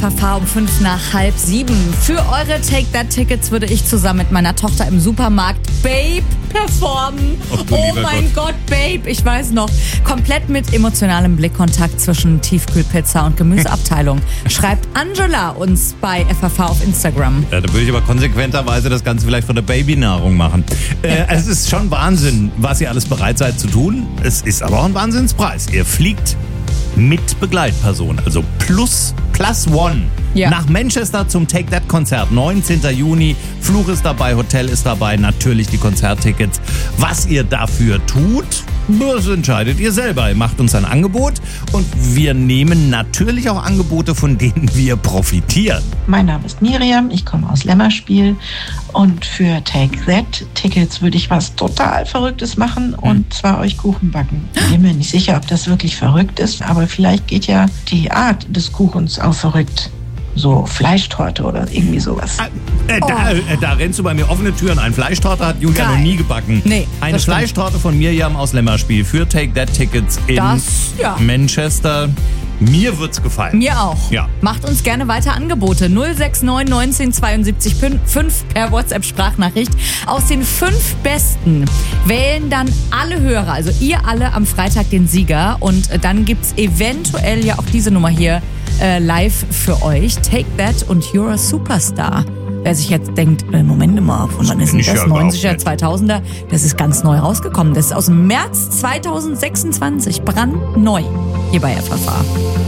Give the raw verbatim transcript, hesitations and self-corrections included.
F A V um fünf nach halb sieben. Für eure Take That Tickets würde ich zusammen mit meiner Tochter im Supermarkt Babe performen. Oh, oh mein Gott. Gott, Babe, ich weiß noch. Komplett mit emotionalem Blickkontakt zwischen Tiefkühlpizza und Gemüseabteilung. Schreibt Angela uns bei F A V auf Instagram. Ja, da würde ich aber konsequenterweise das Ganze vielleicht von der Babynahrung machen. Äh, es ist schon Wahnsinn, was ihr alles bereit seid zu tun. Es ist aber auch ein Wahnsinnspreis. Ihr fliegt mit Begleitperson, also plus, plus one. Ja. Nach Manchester zum Take That Konzert, neunzehnten Juni. Flug ist dabei, Hotel ist dabei, natürlich die Konzerttickets. Was ihr dafür tut, das entscheidet ihr selber. Ihr macht uns ein Angebot und wir nehmen natürlich auch Angebote, von denen wir profitieren. Mein Name ist Miriam, ich komme aus Lämmerspiel und für Take That Tickets würde ich was total Verrücktes machen und hm. zwar euch Kuchen backen. Ich bin mir nicht sicher, ob das wirklich verrückt ist, aber vielleicht geht ja die Art des Kuchens auch verrückt. So Fleischtorte oder irgendwie sowas. Äh, äh, da, äh, da rennst du bei mir offene Türen ein. Fleischtorte hat Julia Geil. noch nie gebacken. Nee, Eine Fleischtorte von Miriam aus Lämmerspiel für Take That Tickets in Das, ja. Manchester. Mir wird's gefallen. Mir auch. Ja. Macht uns gerne weiter Angebote. null sechs neun neunzehn zweiundsiebzig fünf per WhatsApp-Sprachnachricht. Aus den fünf Besten wählen dann alle Hörer, also ihr alle, am Freitag den Sieger. Und dann gibt's eventuell ja auch diese Nummer hier äh, live für euch. Take That und You're a Superstar. Wer sich jetzt denkt, äh, Moment mal, von wann ist denn das? neunziger, zweitausender? Das ist ganz neu rausgekommen. Das ist aus dem März zweitausendsechsundzwanzig. Brandneu hier bei F A V.